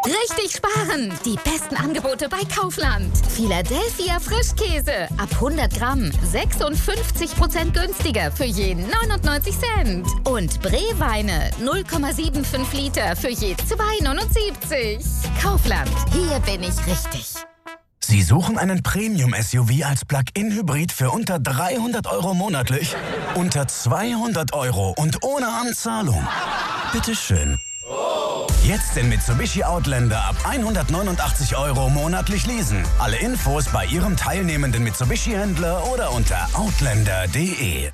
Richtig sparen! Die besten Angebote bei Kaufland. Philadelphia Frischkäse. Ab 100 Gramm 56% günstiger für je 99 Cent. Und Bree-Weine 0,75 Liter für je 2,79. Kaufland. Hier bin ich richtig. Sie suchen einen Premium-SUV als Plug-in-Hybrid für unter 300 € monatlich? Unter 200 € und ohne Anzahlung? Bitteschön. Jetzt den Mitsubishi Outlander ab 189 € monatlich leasen. Alle Infos bei Ihrem teilnehmenden Mitsubishi-Händler oder unter outlander.de.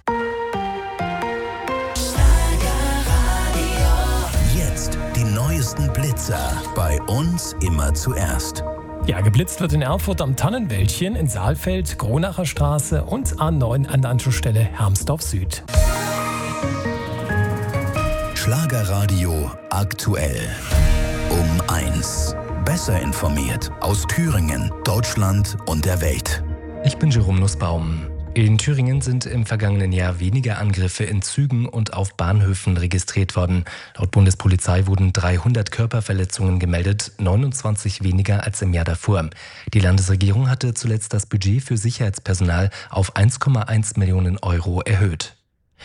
Jetzt die neuesten Blitzer. Bei uns immer zuerst. Ja, geblitzt wird in Erfurt am Tannenwäldchen, in Saalfeld, Kronacher Straße und A9 an der Anschlussstelle Hermsdorf Süd. Schlagerradio aktuell. Um 1. Besser informiert aus Thüringen, Deutschland und der Welt. Ich bin Jerome Nussbaum. In Thüringen sind im vergangenen Jahr weniger Angriffe in Zügen und auf Bahnhöfen registriert worden. Laut Bundespolizei wurden 300 Körperverletzungen gemeldet, 29 weniger als im Jahr davor. Die Landesregierung hatte zuletzt das Budget für Sicherheitspersonal auf 1,1 Millionen € erhöht.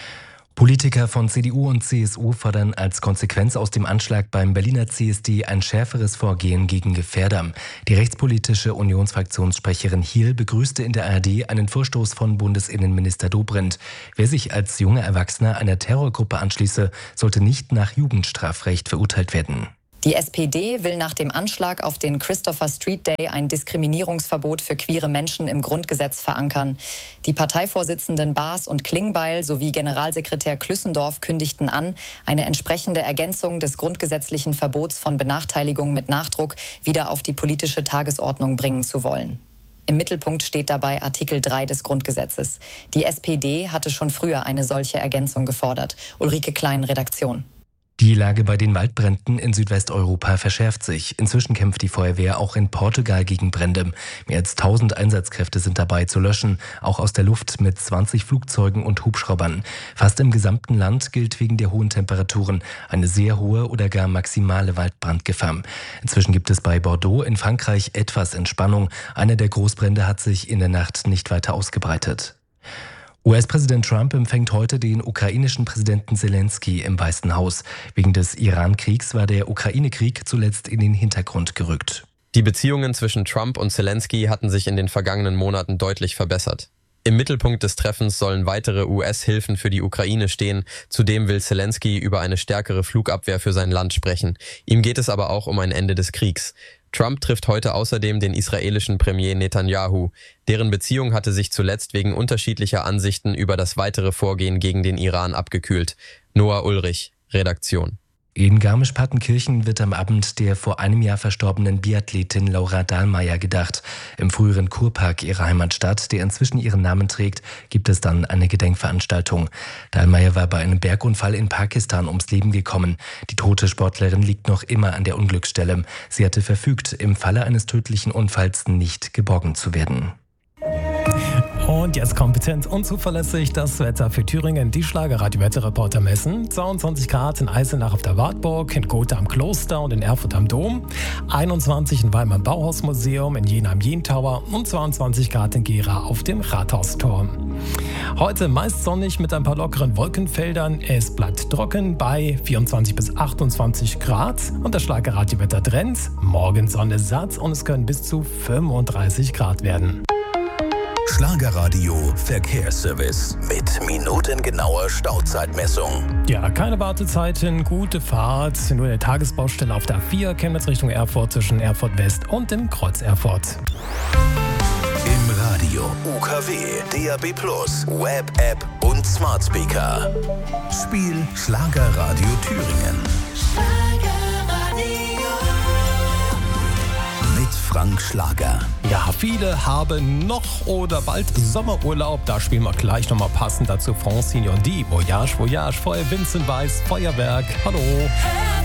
Politiker von CDU und CSU fordern als Konsequenz aus dem Anschlag beim Berliner CSD ein schärferes Vorgehen gegen Gefährder. Die rechtspolitische Unionsfraktionssprecherin Hiel begrüßte in der ARD einen Vorstoß von Bundesinnenminister Dobrindt. Wer sich als junger Erwachsener einer Terrorgruppe anschließe, sollte nicht nach Jugendstrafrecht verurteilt werden. Die SPD will nach dem Anschlag auf den Christopher Street Day ein Diskriminierungsverbot für queere Menschen im Grundgesetz verankern. Die Parteivorsitzenden Baas und Klingbeil sowie Generalsekretär Klüssendorf kündigten an, eine entsprechende Ergänzung des grundgesetzlichen Verbots von Benachteiligung mit Nachdruck wieder auf die politische Tagesordnung bringen zu wollen. Im Mittelpunkt steht dabei Artikel 3 des Grundgesetzes. Die SPD hatte schon früher eine solche Ergänzung gefordert. Ulrike Klein, Redaktion. Die Lage bei den Waldbränden in Südwesteuropa verschärft sich. Inzwischen kämpft die Feuerwehr auch in Portugal gegen Brände. Mehr als 1000 Einsatzkräfte sind dabei zu löschen, auch aus der Luft mit 20 Flugzeugen und Hubschraubern. Fast im gesamten Land gilt wegen der hohen Temperaturen eine sehr hohe oder gar maximale Waldbrandgefahr. Inzwischen gibt es bei Bordeaux in Frankreich etwas Entspannung. Einer der Großbrände hat sich in der Nacht nicht weiter ausgebreitet. US-Präsident Trump empfängt heute den ukrainischen Präsidenten Zelensky im Weißen Haus. Wegen des Iran-Kriegs war der Ukraine-Krieg zuletzt in den Hintergrund gerückt. Die Beziehungen zwischen Trump und Zelensky hatten sich in den vergangenen Monaten deutlich verbessert. Im Mittelpunkt des Treffens sollen weitere US-Hilfen für die Ukraine stehen. Zudem will Zelensky über eine stärkere Flugabwehr für sein Land sprechen. Ihm geht es aber auch um ein Ende des Kriegs. Trump trifft heute außerdem den israelischen Premier Netanyahu. Deren Beziehung hatte sich zuletzt wegen unterschiedlicher Ansichten über das weitere Vorgehen gegen den Iran abgekühlt. Noah Ulrich, Redaktion. In Garmisch-Partenkirchen wird am Abend der vor einem Jahr verstorbenen Biathletin Laura Dahlmeier gedacht. Im früheren Kurpark ihrer Heimatstadt, der inzwischen ihren Namen trägt, gibt es dann eine Gedenkveranstaltung. Dahlmeier war bei einem Bergunfall in Pakistan ums Leben gekommen. Die tote Sportlerin liegt noch immer an der Unglücksstelle. Sie hatte verfügt, im Falle eines tödlichen Unfalls nicht geborgen zu werden. Und jetzt kompetent und zuverlässig das Wetter für Thüringen. Die Schlagerradio-Wetterreporter messen 22 Grad in Eisenach auf der Wartburg, in Gotha am Kloster und in Erfurt am Dom, 21 in Weimar im Bauhausmuseum, in Jena am Jentower und 22 Grad in Gera auf dem Rathausturm. Heute meist sonnig mit ein paar lockeren Wolkenfeldern. Es bleibt trocken bei 24 bis 28 Grad und das Schlagerradio-Wetter-Trend. Morgen Sonne satt und es können bis zu 35 Grad werden. Schlagerradio Verkehrsservice mit minutengenauer Stauzeitmessung. Ja, keine Wartezeiten, gute Fahrt. Nur eine Tagesbaustelle auf der A4, Chemnitz Richtung Erfurt zwischen Erfurt West und dem Kreuz Erfurt. Im Radio UKW, DAB+, Web-App und Smart Speaker. Spiel Schlagerradio Thüringen. Mit Frank Schlager. Ja, viele haben noch oder bald Sommerurlaub. Da spielen wir gleich nochmal passend dazu Francine D. Voyage, Voyage, Feuer, Vincent Weiss, Feuerwerk. Hallo.